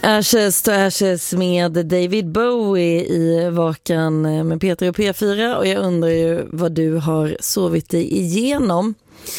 Ashes to Ashes med David Bowie i Vakan med Peter och P4, och jag undrar ju vad du har sovit dig igenom.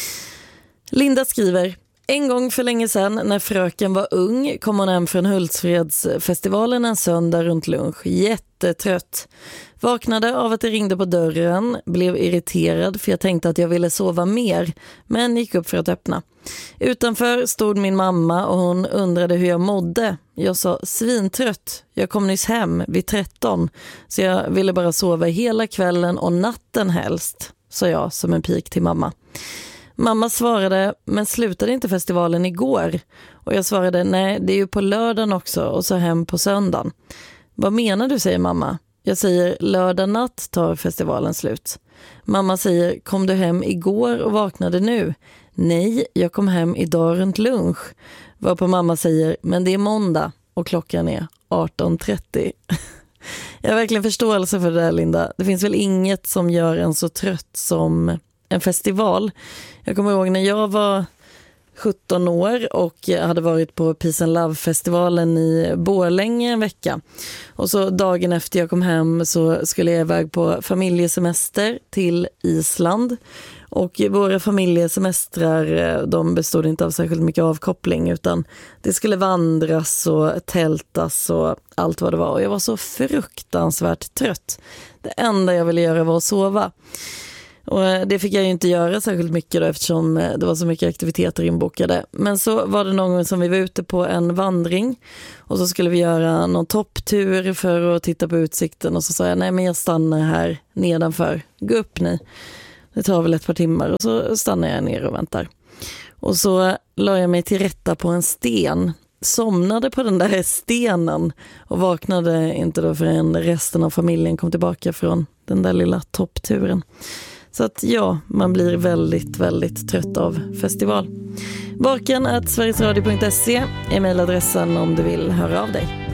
Linda skriver: en gång för länge sedan när fröken var ung kom hon hem från Hultsfredsfestivalen en söndag runt lunch. Jättetrött. Vaknade av att det ringde på dörren, blev irriterad för jag tänkte att jag ville sova mer, men gick upp för att öppna. Utanför stod min mamma och hon undrade hur jag mådde. Jag sa svintrött. Jag kom nyss hem vid 13, så jag ville bara sova hela kvällen och natten helst, sa jag som en pik till mamma. Mamma svarade, men slutade inte festivalen igår? Och jag svarade, nej, det är ju på lördagen också och så hem på söndagen. Vad menar du, säger mamma. Jag säger, lördag natt tar festivalen slut. Mamma säger, kom du hem igår och vaknade nu? Nej, jag kom hem idag runt lunch. Varpå mamma säger, men det är måndag och klockan är 18:30. Jag har verkligen förståelse för det där, Linda. Det finns väl inget som gör en så trött som en festival. Jag kommer ihåg när jag var 17 år och hade varit på Peace and Love-festivalen i Borlänge en vecka. Och så dagen efter jag kom hem så skulle jag iväg på familjesemester till Island. Och våra familjesemestrar, de bestod inte av särskilt mycket avkoppling, utan det skulle vandras och tältas och allt vad det var. Och jag var så fruktansvärt trött. Det enda jag ville göra var att sova. Och det fick jag ju inte göra särskilt mycket då, eftersom det var så mycket aktiviteter inbokade. Men så var det någon gång som vi var ute på en vandring och så skulle vi göra någon topptur för att titta på utsikten, och så sa jag, nej men jag stannar här nedanför, gå upp ni. Det tar väl ett par timmar, och så stannar jag ner och väntar. Och så la jag mig till rätta på en sten, somnade på den där stenen och vaknade inte då förrän resten av familjen kom tillbaka från den där lilla toppturen. Så att ja, man blir väldigt, väldigt trött av festival. Vakan@sverigesradio.se är mejladressen om du vill höra av dig.